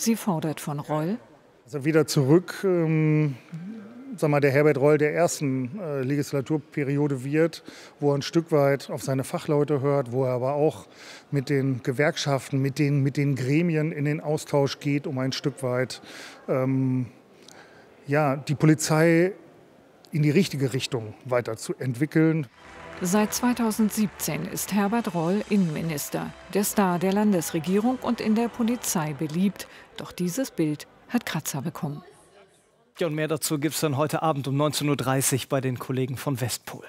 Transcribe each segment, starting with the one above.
Sie fordert von Reul: Also wieder zurück, der Herbert Reul der ersten Legislaturperiode wird, wo er ein Stück weit auf seine Fachleute hört, wo er aber auch mit den Gewerkschaften, mit den Gremien in den Austausch geht, um ein Stück weit die Polizei in die richtige Richtung weiterzuentwickeln. Seit 2017 ist Herbert Reul Innenminister, der Star der Landesregierung und in der Polizei beliebt. Doch dieses Bild hat Kratzer bekommen. Ja, und mehr dazu gibt es dann heute Abend um 19:30 Uhr bei den Kollegen von Westpol.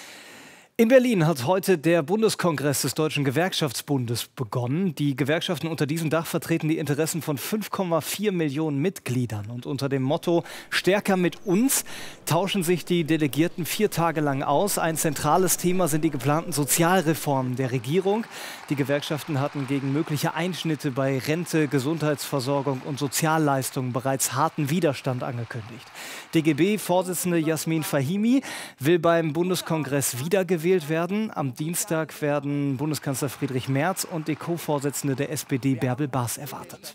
In Berlin hat heute der Bundeskongress des Deutschen Gewerkschaftsbundes begonnen. Die Gewerkschaften unter diesem Dach vertreten die Interessen von 5,4 Millionen Mitgliedern. Und unter dem Motto „Stärker mit uns" tauschen sich die Delegierten 4 Tage lang aus. Ein zentrales Thema sind die geplanten Sozialreformen der Regierung. Die Gewerkschaften hatten gegen mögliche Einschnitte bei Rente, Gesundheitsversorgung und Sozialleistungen bereits harten Widerstand angekündigt. DGB-Vorsitzende Jasmin Fahimi will beim Bundeskongress wiedergewählt werden. Am Dienstag werden Bundeskanzler Friedrich Merz und die Co-Vorsitzende der SPD Bärbel Baas erwartet.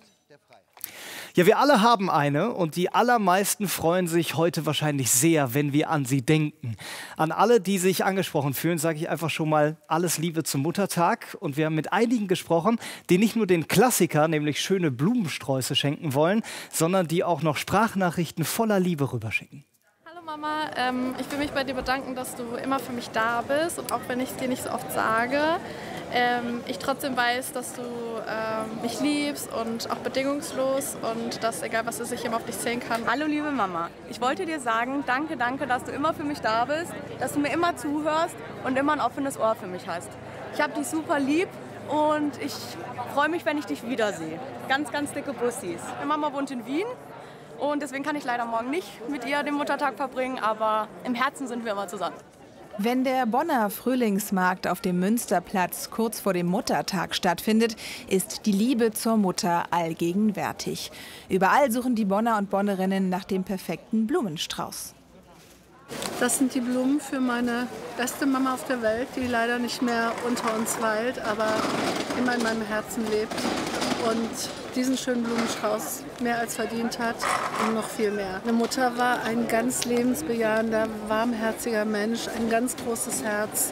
Ja, wir alle haben eine und die allermeisten freuen sich heute wahrscheinlich sehr, wenn wir an sie denken. An alle, die sich angesprochen fühlen, sage ich einfach schon mal alles Liebe zum Muttertag. Und wir haben mit einigen gesprochen, die nicht nur den Klassiker, nämlich schöne Blumensträuße schenken wollen, sondern die auch noch Sprachnachrichten voller Liebe rüberschicken. Mama, ich will mich bei dir bedanken, dass du immer für mich da bist und auch wenn ich es dir nicht so oft sage, ich trotzdem weiß, dass du mich liebst und auch bedingungslos und dass, egal was ist, ich immer auf dich zählen kann. Hallo liebe Mama, ich wollte dir sagen, danke, dass du immer für mich da bist, dass du mir immer zuhörst und immer ein offenes Ohr für mich hast. Ich habe dich super lieb und ich freue mich, wenn ich dich wiedersehe. Ganz, ganz dicke Bussis. Meine Mama wohnt in Wien. Und deswegen kann ich leider morgen nicht mit ihr den Muttertag verbringen, aber im Herzen sind wir immer zusammen. Wenn der Bonner Frühlingsmarkt auf dem Münsterplatz kurz vor dem Muttertag stattfindet, ist die Liebe zur Mutter allgegenwärtig. Überall suchen die Bonner und Bonnerinnen nach dem perfekten Blumenstrauß. Das sind die Blumen für meine beste Mama auf der Welt, die leider nicht mehr unter uns weilt, aber immer in meinem Herzen lebt und diesen schönen Blumenstrauß mehr als verdient hat und noch viel mehr. Meine Mutter war ein ganz lebensbejahender, warmherziger Mensch, ein ganz großes Herz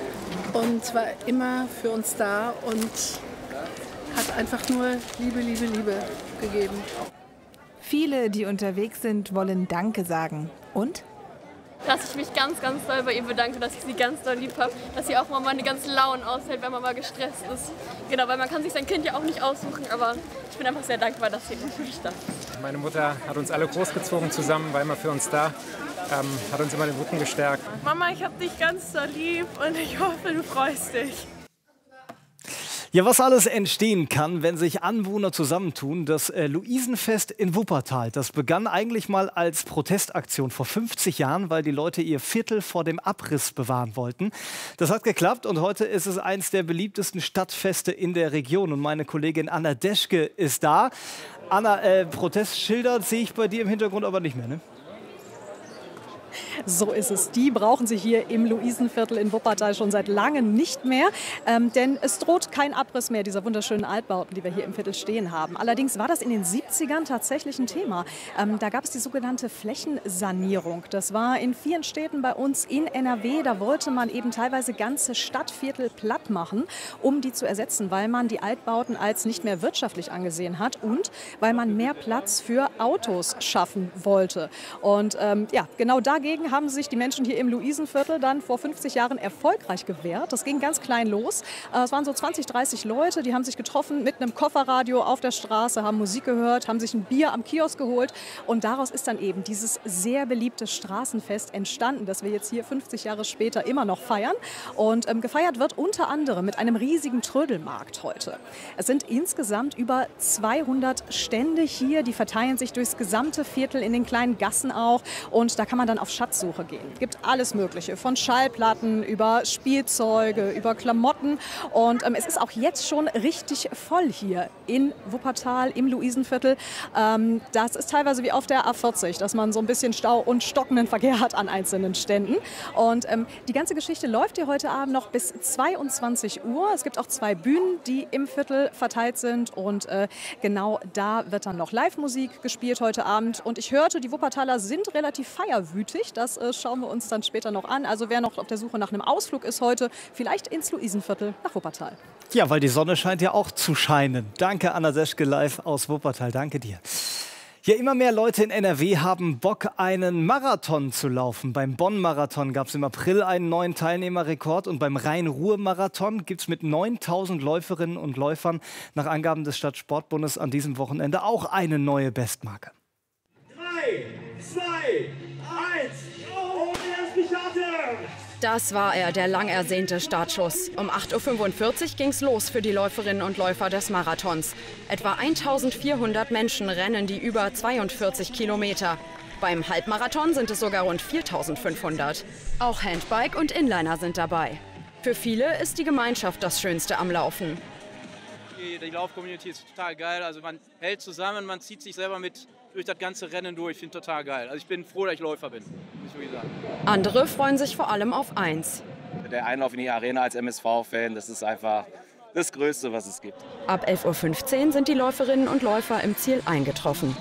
und war immer für uns da und hat einfach nur Liebe, Liebe, Liebe gegeben. Viele, die unterwegs sind, wollen Danke sagen. Und? Dass ich mich ganz, ganz doll bei ihr bedanke, dass ich sie ganz doll lieb habe, dass sie auch mal meine ganzen Launen aushält, wenn man mal gestresst ist. Genau, weil man kann sich sein Kind ja auch nicht aussuchen, aber ich bin einfach sehr dankbar, dass sie für mich da ist. Meine Mutter hat uns alle großgezogen zusammen, war immer für uns da, hat uns immer den Rücken gestärkt. Mama, ich habe dich ganz doll lieb und ich hoffe, du freust dich. Ja, was alles entstehen kann, wenn sich Anwohner zusammentun. Das Luisenfest in Wuppertal, das begann eigentlich mal als Protestaktion vor 50 Jahren, weil die Leute ihr Viertel vor dem Abriss bewahren wollten. Das hat geklappt und heute ist es eins der beliebtesten Stadtfeste in der Region. Und meine Kollegin Anna Deschke ist da. Anna, Protestschilder sehe ich bei dir im Hintergrund aber nicht mehr, ne? So ist es. Die brauchen Sie hier im Luisenviertel in Wuppertal schon seit langem nicht mehr. Denn es droht kein Abriss mehr dieser wunderschönen Altbauten, die wir hier im Viertel stehen haben. Allerdings war das in den 70ern tatsächlich ein Thema. Da gab es die sogenannte Flächensanierung. Das war in vielen Städten bei uns in NRW. Da wollte man eben teilweise ganze Stadtviertel platt machen, um die zu ersetzen, weil man die Altbauten als nicht mehr wirtschaftlich angesehen hat und weil man mehr Platz für Autos schaffen wollte. Und ja, genau dagegen haben sich die Menschen hier im Luisenviertel dann vor 50 Jahren erfolgreich gewehrt. Das ging ganz klein los. Es waren so 20, 30 Leute, die haben sich getroffen mit einem Kofferradio auf der Straße, haben Musik gehört, haben sich ein Bier am Kiosk geholt. Und daraus ist dann eben dieses sehr beliebte Straßenfest entstanden, das wir jetzt hier 50 Jahre später immer noch feiern. Und gefeiert wird unter anderem mit einem riesigen Trödelmarkt heute. Es sind insgesamt über 200 Stände hier, die verteilen sich durchs gesamte Viertel in den kleinen Gassen auch. Und da kann man dann auf Schatz Schatzsuche gehen. Es gibt alles Mögliche, von Schallplatten über Spielzeuge, über Klamotten. Und es ist auch jetzt schon richtig voll hier in Wuppertal, im Luisenviertel. Das ist teilweise wie auf der A40, dass man so ein bisschen Stau und stockenden Verkehr hat an einzelnen Ständen. Und die ganze Geschichte läuft hier heute Abend noch bis 22 Uhr. Es gibt auch 2 Bühnen, die im Viertel verteilt sind. Und genau da wird dann noch Live-Musik gespielt heute Abend. Und ich hörte, die Wuppertaler sind relativ feierwütig. Das schauen wir uns dann später noch an. Also wer noch auf der Suche nach einem Ausflug ist heute, vielleicht ins Luisenviertel nach Wuppertal. Ja, weil die Sonne scheint ja auch zu scheinen. Danke, Anna Seschke, live aus Wuppertal. Danke dir. Ja, immer mehr Leute in NRW haben Bock, einen Marathon zu laufen. Beim Bonn-Marathon gab es im April einen neuen Teilnehmerrekord und beim Rhein-Ruhr-Marathon gibt es mit 9.000 Läuferinnen und Läufern nach Angaben des Stadtsportbundes an diesem Wochenende auch eine neue Bestmarke. 3, 2, 1, und er ist gestartet! Das war er, der lang ersehnte Startschuss. Um 8:45 Uhr ging es los für die Läuferinnen und Läufer des Marathons. Etwa 1.400 Menschen rennen die über 42 Kilometer. Beim Halbmarathon sind es sogar rund 4.500. Auch Handbike und Inliner sind dabei. Für viele ist die Gemeinschaft das Schönste am Laufen. Die Lauf-Community ist total geil. Also man hält zusammen, man zieht sich selber mit durch das ganze Rennen durch. Ich finde total geil. Also ich bin froh, dass ich Läufer bin, muss ich wirklich sagen. Andere freuen sich vor allem auf eins. Der Einlauf in die Arena als MSV-Fan, das ist einfach das Größte, was es gibt. Ab 11:15 Uhr sind die Läuferinnen und Läufer im Ziel eingetroffen.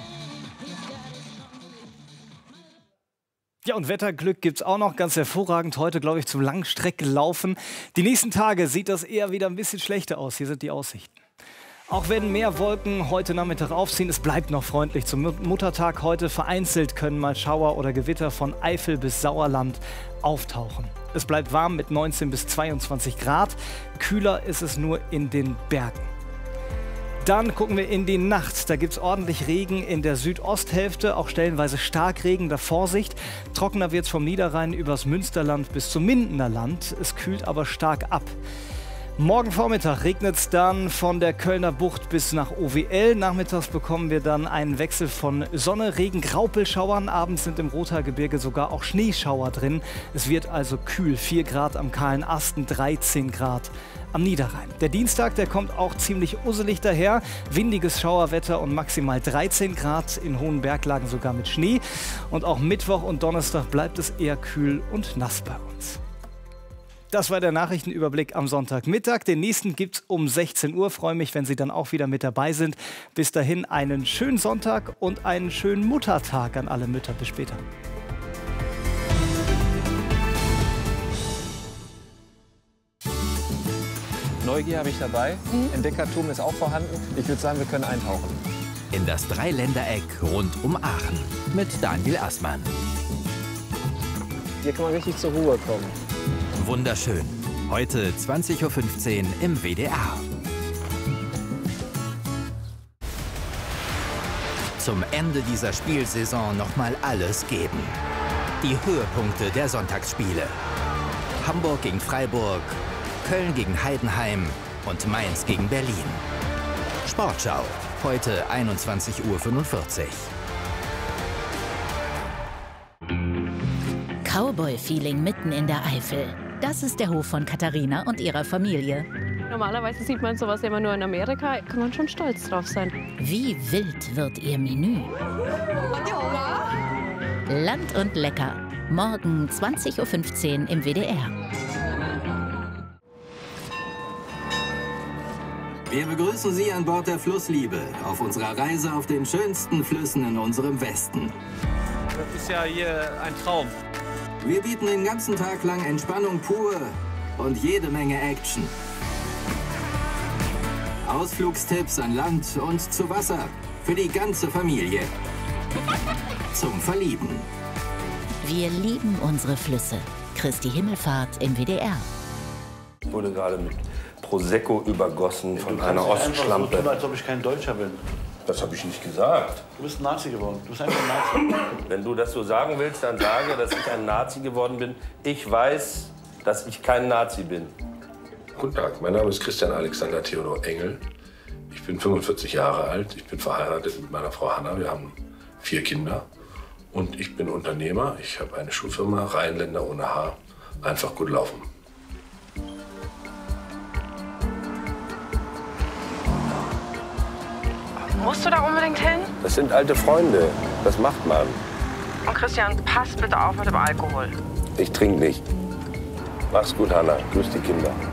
Ja, und Wetterglück gibt es auch noch ganz hervorragend. Heute, glaube ich, zum Langstreckenlaufen. Die nächsten Tage sieht das eher wieder ein bisschen schlechter aus. Hier sind die Aussichten. Auch wenn mehr Wolken heute Nachmittag aufziehen, es bleibt noch freundlich. Zum Muttertag heute vereinzelt können mal Schauer oder Gewitter von Eifel bis Sauerland auftauchen. Es bleibt warm mit 19 bis 22 Grad. Kühler ist es nur in den Bergen. Dann gucken wir in die Nacht. Da gibt es ordentlich Regen in der Südosthälfte, auch stellenweise Starkregen, da Vorsicht. Trockener wird es vom Niederrhein übers Münsterland bis zum Mindener Land. Es kühlt aber stark ab. Morgen Vormittag regnet es dann von der Kölner Bucht bis nach OWL. Nachmittags bekommen wir dann einen Wechsel von Sonne, Regen, Graupelschauern. Abends sind im Rothaargebirge sogar auch Schneeschauer drin. Es wird also kühl. 4 Grad am Kahlen Asten, 13 Grad am Niederrhein. Der Dienstag, der kommt auch ziemlich usselig daher. Windiges Schauerwetter und maximal 13 Grad, in hohen Berglagen sogar mit Schnee. Und auch Mittwoch und Donnerstag bleibt es eher kühl und nass bei uns. Das war der Nachrichtenüberblick am Sonntagmittag. Den nächsten gibt es um 16 Uhr. Freue mich, wenn Sie dann auch wieder mit dabei sind. Bis dahin einen schönen Sonntag und einen schönen Muttertag an alle Mütter. Bis später. Neugier habe ich dabei. Entdeckertum ist auch vorhanden. Ich würde sagen, wir können eintauchen. In das Dreiländereck rund um Aachen mit Daniel Assmann. Hier kann man richtig zur Ruhe kommen. Wunderschön. Heute 20:15 Uhr im WDR. Zum Ende dieser Spielsaison noch mal alles geben. Die Höhepunkte der Sonntagsspiele. Hamburg gegen Freiburg, Köln gegen Heidenheim und Mainz gegen Berlin. Sportschau, heute 21:45 Uhr. Cowboy-Feeling mitten in der Eifel. Das ist der Hof von Katharina und ihrer Familie. Normalerweise sieht man sowas immer nur in Amerika. Kann man schon stolz drauf sein. Wie wild wird ihr Menü? Land und lecker. Morgen 20:15 Uhr im WDR. Wir begrüßen Sie an Bord der Flussliebe auf unserer Reise auf den schönsten Flüssen in unserem Westen. Das ist ja hier ein Traum. Wir bieten den ganzen Tag lang Entspannung pur und jede Menge Action. Ausflugstipps an Land und zu Wasser für die ganze Familie. Zum Verlieben. Wir lieben unsere Flüsse. Christi Himmelfahrt im WDR. Ich wurde gerade mit Prosecco übergossen von einer Ostschlampe. Du tun, als ob ich kein Deutscher bin. Das habe ich nicht gesagt. Du bist ein Nazi geworden. Du bist einfach ein Nazi. Wenn du das so sagen willst, dann sage, dass ich ein Nazi geworden bin. Ich weiß, dass ich kein Nazi bin. Guten Tag, mein Name ist Christian Alexander Theodor Engel. Ich bin 45 Jahre alt. Ich bin verheiratet mit meiner Frau Hanna. Wir haben 4 Kinder. Und ich bin Unternehmer. Ich habe eine Schuhfirma, Rheinländer ohne Haar. Einfach gut laufen. Musst du da unbedingt hin? Das sind alte Freunde. Das macht man. Und Christian, pass bitte auf mit dem Alkohol. Ich trinke nicht. Mach's gut, Hanna. Grüß die Kinder.